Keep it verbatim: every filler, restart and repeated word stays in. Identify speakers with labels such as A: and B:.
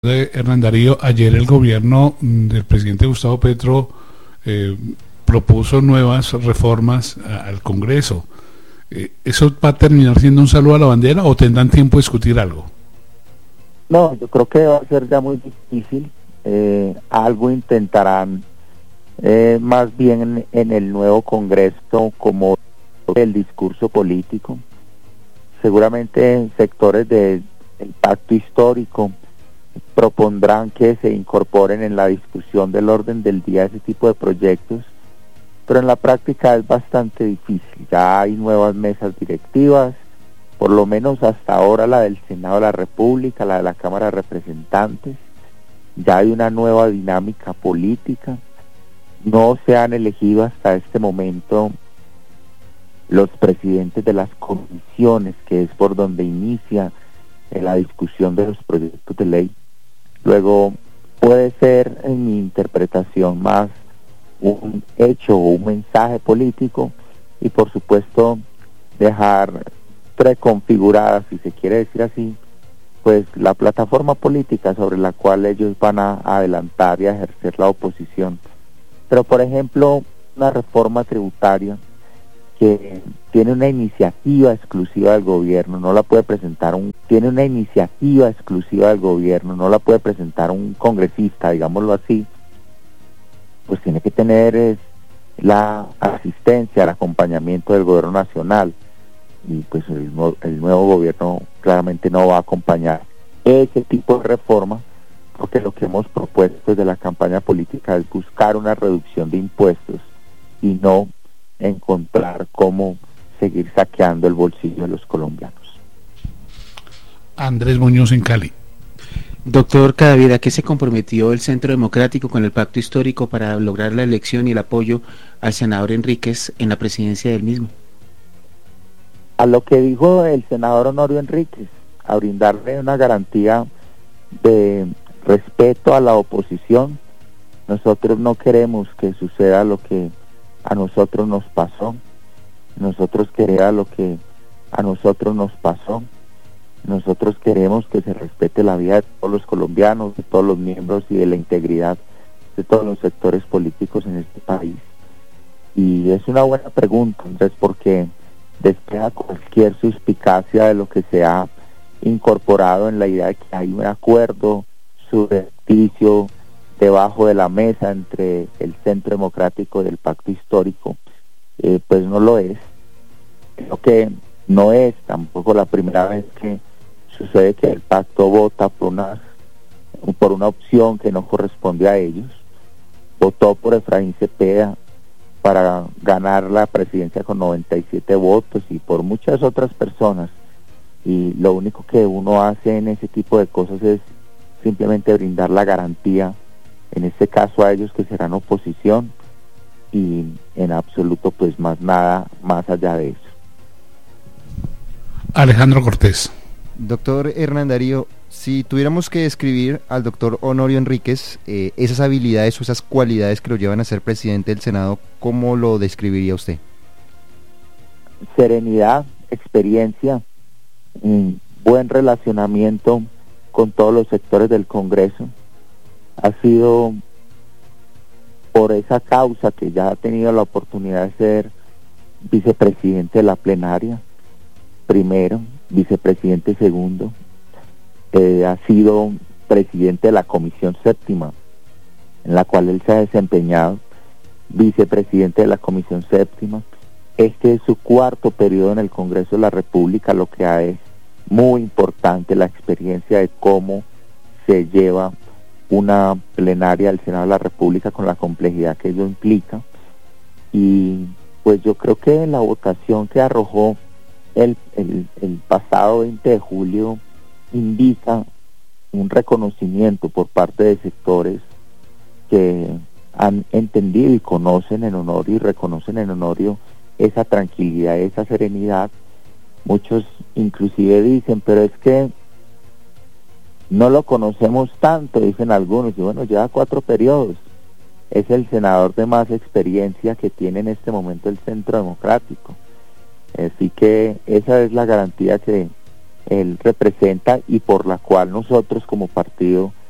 A: de Hernán Darío, ayer el gobierno del presidente Gustavo Petro eh, propuso nuevas reformas a, al Congreso. Eh, ¿Eso va a terminar siendo un saludo a la bandera o tendrán tiempo de discutir algo?
B: No, yo creo que va a ser ya muy difícil. Eh, algo intentarán eh, más bien en, en el nuevo Congreso como el discurso político. Seguramente sectores del pacto histórico propondrán que se incorporen en la discusión del orden del día ese tipo de proyectos, pero en la práctica es bastante difícil. Ya hay nuevas mesas directivas, por lo menos hasta ahora la del Senado de la República, la de la Cámara de Representantes. Ya hay una nueva dinámica política. No se han elegido hasta este momento los presidentes de las comisiones, que es por donde inicia la discusión de los proyectos de ley. Luego puede ser, en mi interpretación, más un hecho o un mensaje político y por supuesto dejar preconfigurada, si se quiere decir así, pues la plataforma política sobre la cual ellos van a adelantar y a ejercer la oposición. Pero por ejemplo, una reforma tributaria que tiene una iniciativa exclusiva del gobierno, no la puede presentar un, tiene una iniciativa exclusiva del gobierno, no la puede presentar un congresista, digámoslo así, pues tiene que tener es, la asistencia, el acompañamiento del gobierno nacional, y pues el, el nuevo gobierno claramente no va a acompañar ese tipo de reforma, porque lo que hemos propuesto desde la campaña política es buscar una reducción de impuestos y no encontrar cómo seguir saqueando el bolsillo de los colombianos.
A: Andrés Muñoz en Cali.
C: Doctor Cadavid, ¿a qué se comprometió el Centro Democrático con el pacto histórico para lograr la elección y el apoyo al senador Enríquez en la presidencia del mismo?
B: A lo que dijo el senador Honorio Enríquez, a brindarle una garantía de respeto a la oposición. Nosotros no queremos que suceda lo que a nosotros nos pasó, nosotros queremos lo que a nosotros nos pasó, nosotros queremos que se respete la vida de todos los colombianos, de todos los miembros y de la integridad de todos los sectores políticos en este país. Y es una buena pregunta, entonces, porque despeja cualquier suspicacia de lo que se ha incorporado en la idea de que hay un acuerdo subrepticio debajo de la mesa entre el Centro Democrático y el Pacto Histórico. Eh, pues no lo es. Creo que no es tampoco la primera vez que sucede que el pacto vota por una, por una opción que no corresponde a ellos. Votó por Efraín Cepeda para ganar la presidencia con noventa y siete votos y por muchas otras personas. Y lo único que uno hace en ese tipo de cosas es simplemente brindar la garantía, en este caso a ellos que serán oposición, y en absoluto pues más nada más allá de eso.
A: Alejandro Cortés.
D: Doctor Hernán Darío, si tuviéramos que describir al doctor Honorio Enríquez, eh, esas habilidades o esas cualidades que lo llevan a ser presidente del Senado, ¿cómo lo describiría usted?
B: Serenidad, experiencia, un buen relacionamiento con todos los sectores del Congreso. Ha sido por esa causa que ya ha tenido la oportunidad de ser vicepresidente de la plenaria, primero, vicepresidente segundo, eh, ha sido presidente de la Comisión Séptima, en la cual él se ha desempeñado, vicepresidente de la Comisión Séptima. Este es su cuarto periodo en el Congreso de la República, lo que es muy importante la experiencia de cómo se lleva una plenaria del Senado de la República con la complejidad que ello implica. Y pues yo creo que la votación que arrojó el, el, el pasado veinte de julio indica un reconocimiento por parte de sectores que han entendido y conocen en Honorio y reconocen en Honorio esa tranquilidad, esa serenidad. Muchos inclusive dicen, pero es que no lo conocemos tanto, dicen algunos, y bueno, lleva cuatro periodos. Es el senador de más experiencia que tiene en este momento el Centro Democrático. Así que esa es la garantía que él representa y por la cual nosotros como partido